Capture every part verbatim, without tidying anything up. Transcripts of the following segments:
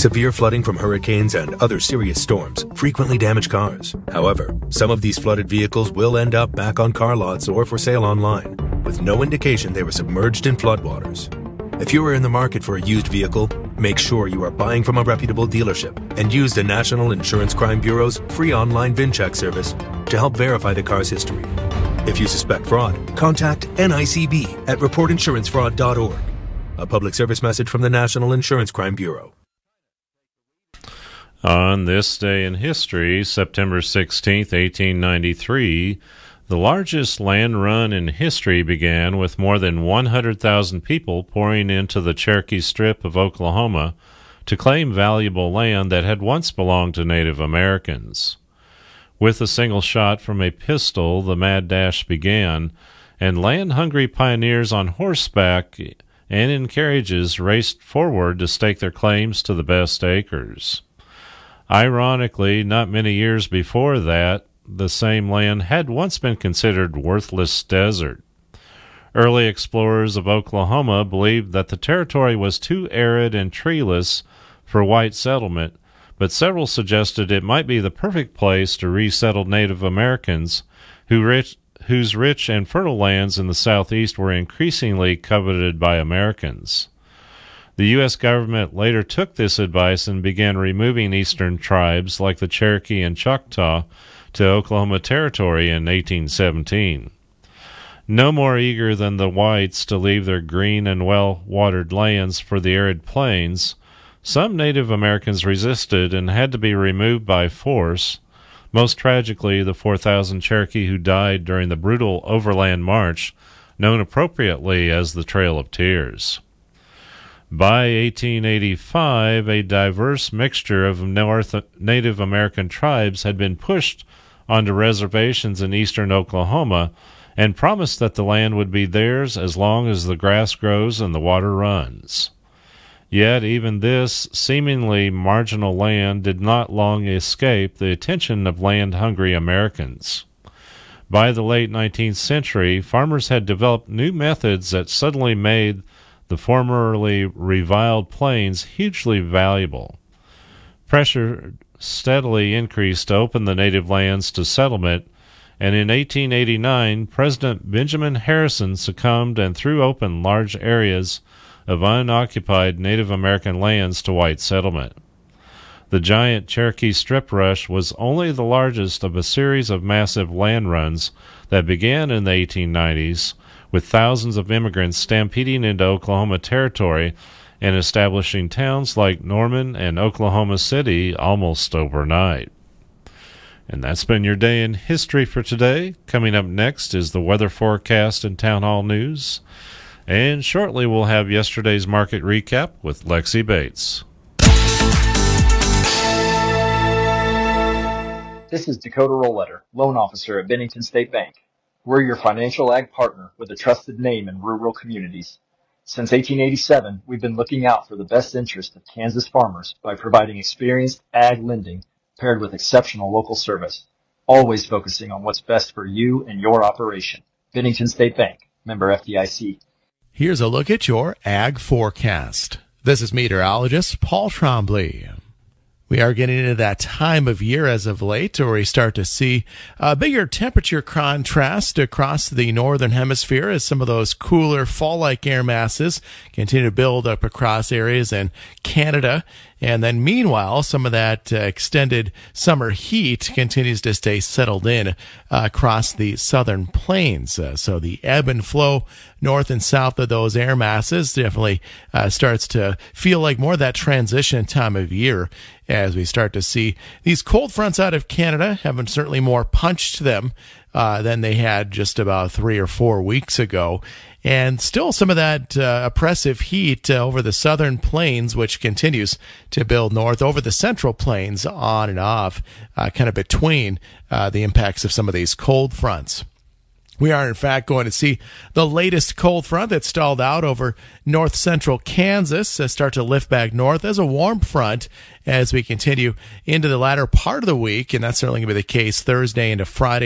Severe flooding from hurricanes and other serious storms frequently damage cars. However, some of these flooded vehicles will end up back on car lots or for sale online, with no indication they were submerged in floodwaters. If you are in the market for a used vehicle, make sure you are buying from a reputable dealership and use the National Insurance Crime Bureau's free online VIN check service to help verify the car's history. If you suspect fraud, contact N I C B at report insurance fraud dot org. A public service message from the National Insurance Crime Bureau. On this day in history, September sixteenth, eighteen ninety-three, the largest land run in history began with more than one hundred thousand people pouring into the Cherokee Strip of Oklahoma to claim valuable land that had once belonged to Native Americans. With a single shot from a pistol, the mad dash began, and land-hungry pioneers on horseback and in carriages raced forward to stake their claims to the best acres. Ironically, not many years before that, the same land had once been considered worthless desert. Early explorers of Oklahoma believed that the territory was too arid and treeless for white settlement, but several suggested it might be the perfect place to resettle Native Americans who rich, whose rich and fertile lands in the southeast were increasingly coveted by Americans. The U S government later took this advice and began removing eastern tribes like the Cherokee and Choctaw to Oklahoma Territory in eighteen seventeen. No more eager than the whites to leave their green and well-watered lands for the arid plains, some Native Americans resisted and had to be removed by force, most tragically the four thousand Cherokee who died during the brutal overland march known appropriately as the Trail of Tears. By eighteen eighty-five, a diverse mixture of North Native American tribes had been pushed onto reservations in eastern Oklahoma and promised that the land would be theirs as long as the grass grows and the water runs. Yet even this seemingly marginal land did not long escape the attention of land-hungry Americans. By the late nineteenth century, farmers had developed new methods that suddenly made the formerly reviled plains hugely valuable. Pressure steadily increased to open the native lands to settlement, and in eighteen eighty-nine, President Benjamin Harrison succumbed and threw open large areas of unoccupied Native American lands to white settlement. The giant Cherokee Strip Rush was only the largest of a series of massive land runs that began in the eighteen nineties, with thousands of immigrants stampeding into Oklahoma Territory and establishing towns like Norman and Oklahoma City almost overnight. And that's been your day in history for today. Coming up next is the weather forecast and town hall news. And shortly we'll have yesterday's market recap with Lexi Bates. This is Dakota Rollletter, loan officer at Bennington State Bank. We're your financial ag partner with a trusted name in rural communities. Since eighteen eighty-seven, we've been looking out for the best interest of Kansas farmers by providing experienced ag lending paired with exceptional local service, always focusing on what's best for you and your operation. Bennington State Bank, member F D I C. Here's a look at your ag forecast. This is meteorologist Paul Trombley. We are getting into that time of year as of late where we start to see a bigger temperature contrast across the northern hemisphere as some of those cooler fall-like air masses continue to build up across areas in Canada. And then meanwhile, some of that uh, extended summer heat continues to stay settled in uh, across the southern plains. Uh, so the ebb and flow north and south of those air masses definitely uh, starts to feel like more of that transition time of year as we start to see these cold fronts out of Canada having certainly more punch to them uh, than they had just about three or four weeks ago. And still some of that uh, oppressive heat uh, over the southern plains, which continues to build north over the central plains on and off, uh, kind of between uh, the impacts of some of these cold fronts. We are, in fact, going to see the latest cold front that stalled out over north central Kansas uh, start to lift back north as a warm front as we continue into the latter part of the week, and that's certainly going to be the case Thursday into Friday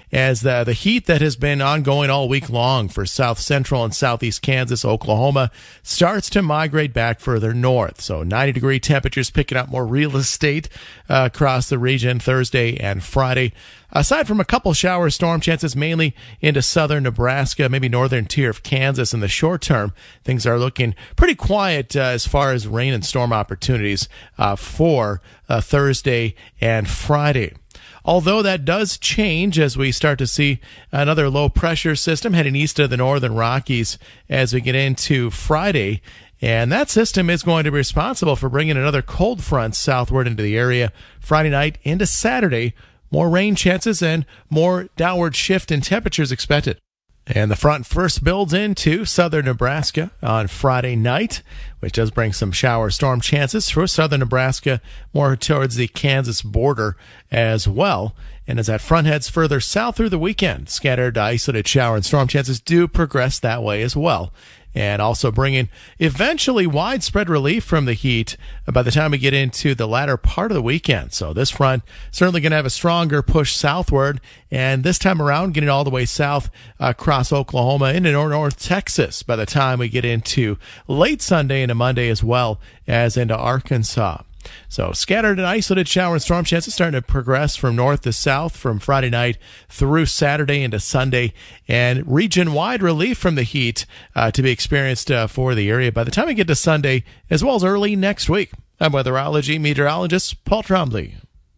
as the, the heat that has been ongoing all week long for south central and southeast Kansas, Oklahoma, starts to migrate back further north. So ninety degree temperatures picking up more real estate uh, across the region Thursday and Friday. Aside from a couple shower storm chances mainly into southern Nebraska, maybe northern tier of Kansas in the short term, things are looking pretty quiet uh, as far as rain and storm opportunities uh, for uh, Thursday and Friday. Although that does change as we start to see another low pressure system heading east of the northern Rockies as we get into Friday. And that system is going to be responsible for bringing another cold front southward into the area Friday night into Saturday. More rain chances and more downward shift in temperatures expected. And the front first builds into southern Nebraska on Friday night, which does bring some shower storm chances for southern Nebraska, more towards the Kansas border as well. And as that front heads further south through the weekend, scattered isolated shower and storm chances do progress that way as well. And also bringing eventually widespread relief from the heat by the time we get into the latter part of the weekend. So this front certainly going to have a stronger push southward, and this time around getting all the way south uh, across Oklahoma into North, North Texas by the time we get into late Sunday into Monday as well as into Arkansas. So scattered and isolated shower and storm chances starting to progress from north to south from Friday night through Saturday into Sunday, and region-wide relief from the heat uh, to be experienced uh, for the area by the time we get to Sunday as well as early next week. I'm weatherology meteorologist Paul Trombley.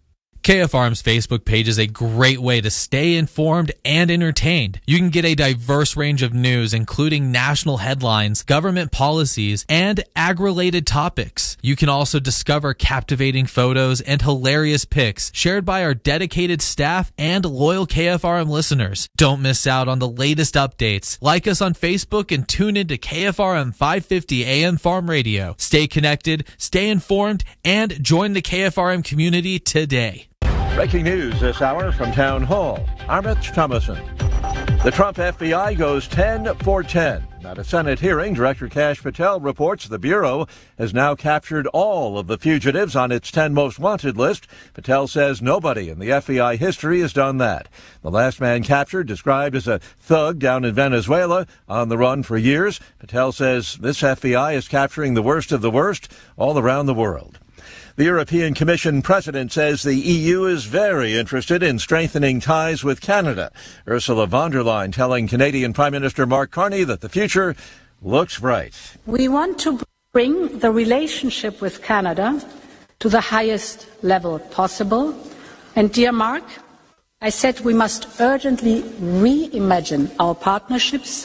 K F R M's Facebook page is a great way to stay informed and entertained. You can get a diverse range of news, including national headlines, government policies, and ag-related topics. You can also discover captivating photos and hilarious pics shared by our dedicated staff and loyal K F R M listeners. Don't miss out on the latest updates. Like us on Facebook and tune into K F R M five fifty A M Farm Radio. Stay connected, stay informed, and join the K F R M community today. Breaking news this hour from Town Hall. I'm Rich Thomason. The Trump F B I goes ten for ten. At a Senate hearing, Director Kash Patel reports the Bureau has now captured all of the fugitives on its ten most wanted list. Patel says nobody in the F B I history has done that. The last man captured, described as a thug down in Venezuela, on the run for years. Patel says this F B I is capturing the worst of the worst all around the world. The European Commission president says the E U is very interested in strengthening ties with Canada. Ursula von der Leyen telling Canadian Prime Minister Mark Carney that the future looks bright. We want to bring the relationship with Canada to the highest level possible. And dear Mark, I said we must urgently reimagine our partnerships.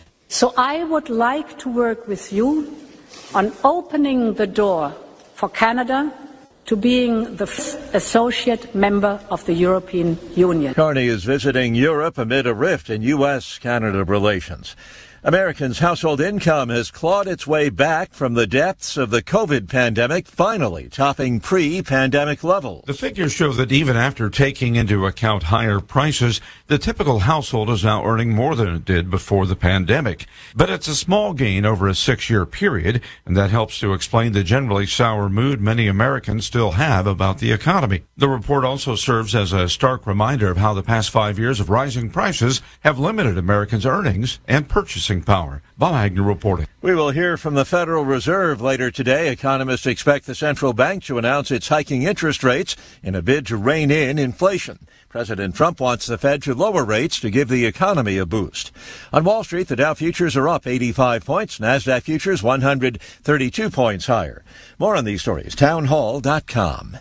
So I would like to work with you on opening the door for Canada to being the first associate member of the European Union. Carney is visiting Europe amid a rift in U S Canada relations. Americans' household income has clawed its way back from the depths of the COVID pandemic, finally topping pre-pandemic levels. The figures show that even after taking into account higher prices, the typical household is now earning more than it did before the pandemic. But it's a small gain over a six-year period, and that helps to explain the generally sour mood many Americans still have about the economy. The report also serves as a stark reminder of how the past five years of rising prices have limited Americans' earnings and purchasing power. Bob Agnew reporting. We will hear from the Federal Reserve later today. Economists expect the central bank to announce it's hiking interest rates in a bid to rein in inflation. President Trump wants the Fed to lower rates to give the economy a boost. On Wall Street, the Dow futures are up eighty-five points. NASDAQ futures one hundred thirty-two points higher. More on these stories, townhall dot com.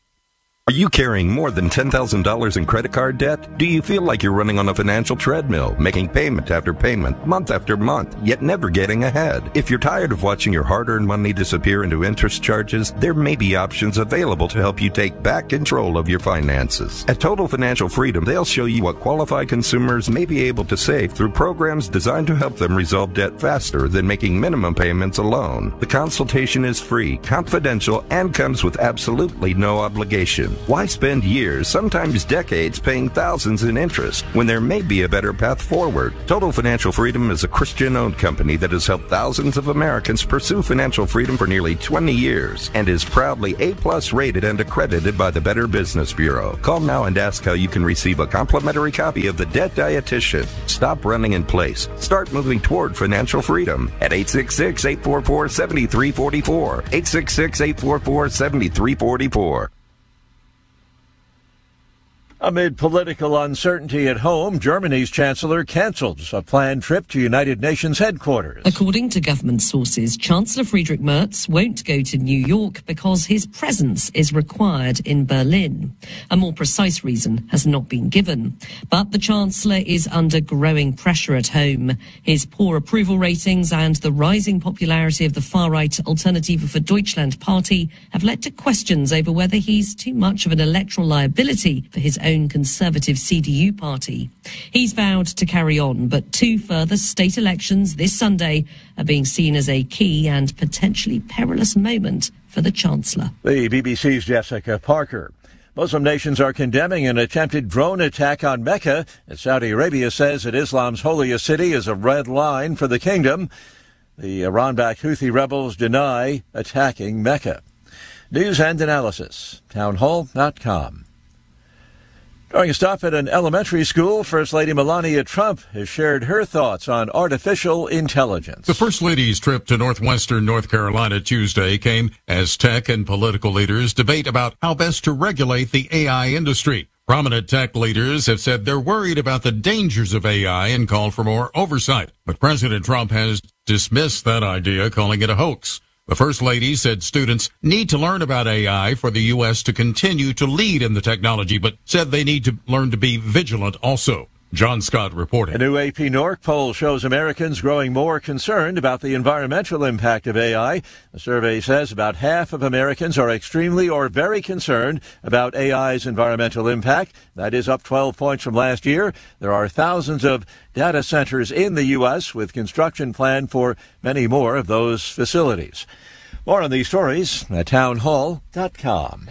Are you carrying more than ten thousand dollars in credit card debt? Do you feel like you're running on a financial treadmill, making payment after payment, month after month, yet never getting ahead? If you're tired of watching your hard-earned money disappear into interest charges, there may be options available to help you take back control of your finances. At Total Financial Freedom, they'll show you what qualified consumers may be able to save through programs designed to help them resolve debt faster than making minimum payments alone. The consultation is free, confidential, and comes with absolutely no obligation. Why spend years, sometimes decades, paying thousands in interest when there may be a better path forward? Total Financial Freedom is a Christian-owned company that has helped thousands of Americans pursue financial freedom for nearly twenty years and is proudly A-plus rated and accredited by the Better Business Bureau. Call now and ask how you can receive a complimentary copy of The Debt Dietitian. Stop running in place. Start moving toward financial freedom at eight six six, eight four four, seven three four four. eight six six, eight four four, seven three four four. Amid political uncertainty at home, Germany's chancellor cancels a planned trip to United Nations headquarters. According to government sources, Chancellor Friedrich Merz won't go to New York because his presence is required in Berlin. A more precise reason has not been given. But the chancellor is under growing pressure at home. His poor approval ratings and the rising popularity of the far-right Alternative for Deutschland party have led to questions over whether he's too much of an electoral liability for his own conservative C D U party. He's vowed to carry on, but two further state elections this Sunday are being seen as a key and potentially perilous moment for the Chancellor. The B B C's Jessica Parker. Muslim nations are condemning an attempted drone attack on Mecca, as Saudi Arabia says that Islam's holiest city is a red line for the kingdom. The Iran-backed Houthi rebels deny attacking Mecca. News and analysis, townhall dot com. During a stop at an elementary school, First Lady Melania Trump has shared her thoughts on artificial intelligence. The First Lady's trip to northwestern North Carolina Tuesday came as tech and political leaders debate about how best to regulate the A I industry. Prominent tech leaders have said they're worried about the dangers of A I and called for more oversight. But President Trump has dismissed that idea, calling it a hoax. The First Lady said students need to learn about A I for the U S to continue to lead in the technology, but said they need to learn to be vigilant also. John Scott reporting. A new A P Norc poll shows Americans growing more concerned about the environmental impact of A I. The survey says about half of Americans are extremely or very concerned about A I's environmental impact. That is up twelve points from last year. There are thousands of data centers in the U S with construction planned for many more of those facilities. More on these stories at townhall dot com.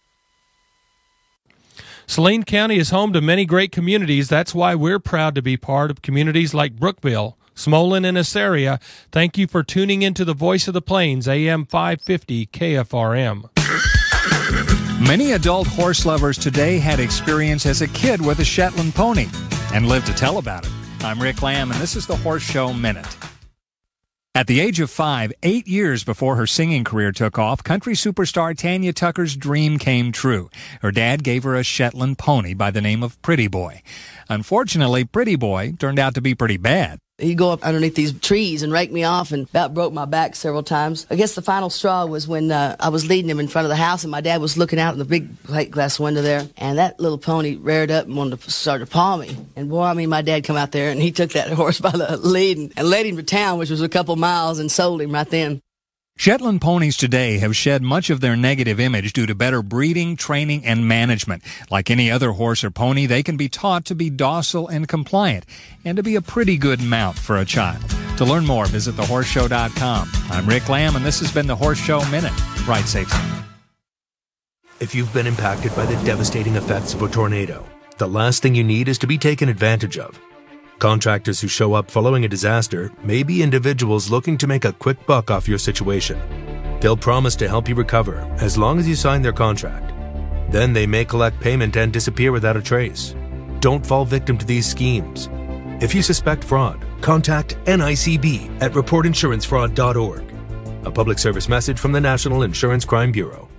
Saline County is home to many great communities. That's why we're proud to be part of communities like Brookville, Smolin, and Assaria. Thank you for tuning into the Voice of the Plains, A M five fifty K F R M. Many adult horse lovers today had experience as a kid with a Shetland pony and live to tell about it. I'm Rick Lamb, and this is the Horse Show Minute. At the age of five, eight years before her singing career took off, country superstar Tanya Tucker's dream came true. Her dad gave her a Shetland pony by the name of Pretty Boy. Unfortunately, Pretty Boy turned out to be pretty bad. He'd go up underneath these trees and rake me off and about broke my back several times. I guess the final straw was when uh, I was leading him in front of the house and my dad was looking out in the big plate glass window there. And that little pony reared up and wanted to start to paw me. And boy, I mean, my dad come out there and he took that horse by the lead and, and led him to town, which was a couple miles, and sold him right then. Shetland ponies today have shed much of their negative image due to better breeding, training, and management. Like any other horse or pony, they can be taught to be docile and compliant, and to be a pretty good mount for a child. To learn more, visit the horse show dot com. I'm Rick Lamb, and this has been the Horse Show Minute. Ride safely. If you've been impacted by the devastating effects of a tornado, the last thing you need is to be taken advantage of. Contractors who show up following a disaster may be individuals looking to make a quick buck off your situation. They'll promise to help you recover as long as you sign their contract. Then they may collect payment and disappear without a trace. Don't fall victim to these schemes. If you suspect fraud, contact N I C B at report insurance fraud dot org. A public service message from the National Insurance Crime Bureau.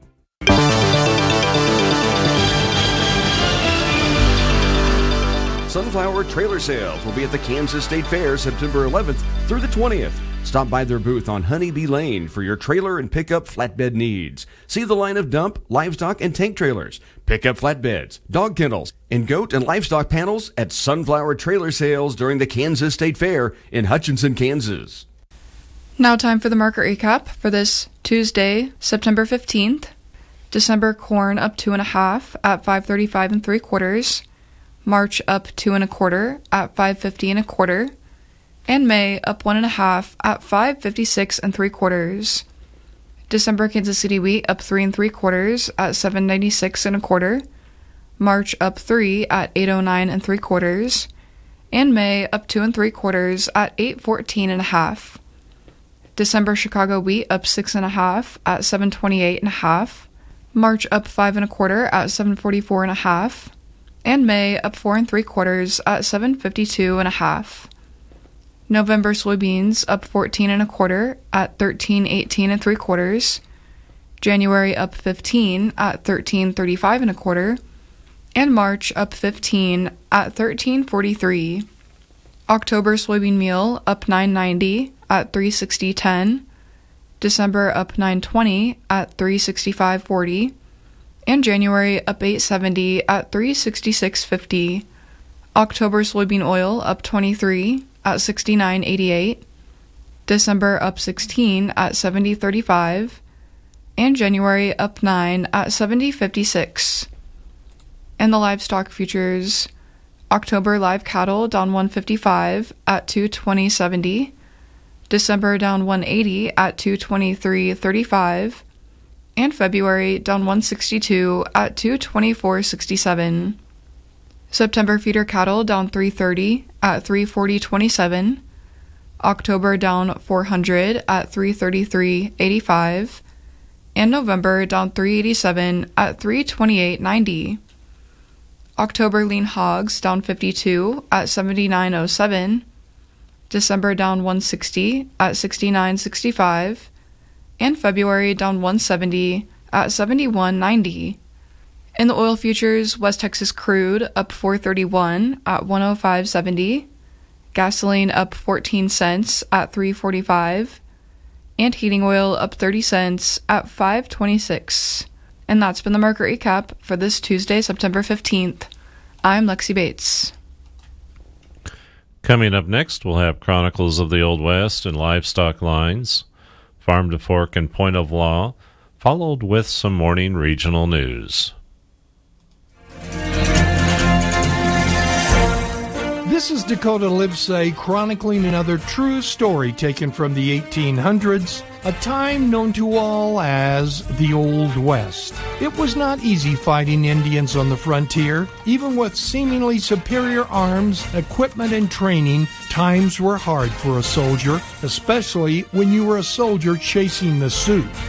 Sunflower Trailer Sales will be at the Kansas State Fair September eleventh through the twentieth. Stop by their booth on Honeybee Lane for your trailer and pickup flatbed needs. See the line of dump, livestock, and tank trailers, pickup flatbeds, dog kennels, and goat and livestock panels at Sunflower Trailer Sales during the Kansas State Fair in Hutchinson, Kansas. Now time for the market recap for this Tuesday, September fifteenth. December corn up two and a half at five thirty-five and three quarters. March up two and a quarter at five fifty and a quarter, and May up one and a half at five fifty-six and three quarters. December Kansas City wheat up three and three quarters at seven ninety-six and a quarter. March up three at eight oh nine and three quarters. And May up two and three quarters at eight fourteen and a half. December Chicago wheat up six and a half at seven twenty-eight and a half. March up five and a quarter at seven forty-four and a half. And May up four and three quarters at seven fifty-two and a half. November soybeans up fourteen and a quarter at thirteen eighteen and three quarters. January up fifteen at thirteen thirty-five and a quarter. And March up fifteen at thirteen forty-three. October soybean meal up nine ninety at three sixty ten. December up nine twenty at three sixty-five forty. And January up eight seventy at three sixty-six fifty. October soybean oil up twenty-three at sixty-nine eighty-eight. December up sixteen at seventy thirty-five. And January up nine at seventy fifty-six. And the livestock futures, October live cattle down one fifty-five at two twenty seventy. December down one eighty at two twenty-three thirty-five. And February down one sixty-two at two twenty-four sixty-seven. September feeder cattle down three thirty at three forty twenty-seven. October down four hundred at three thirty-three eighty-five. And November down three eighty-seven at three twenty-eight ninety. October lean hogs down fifty-two at seventy-nine oh seven. December down one sixty at sixty-nine sixty-five. And February down one seventy at seventy-one ninety. In the oil futures, West Texas crude up four thirty-one at one oh five seventy. Gasoline up fourteen cents at three forty-five. And heating oil up thirty cents at five twenty-six. And that's been the market recap for this Tuesday, September fifteenth. I'm Lexi Bates. Coming up next, we'll have Chronicles of the Old West and Livestock Lines, Farm to Fork and Point of Law, followed with some morning regional news. This is Dakota Livesay chronicling another true story taken from the eighteen hundreds, a time known to all as the Old West. It was not easy fighting Indians on the frontier. Even with seemingly superior arms, equipment, and training, times were hard for a soldier, especially when you were a soldier chasing the Sioux.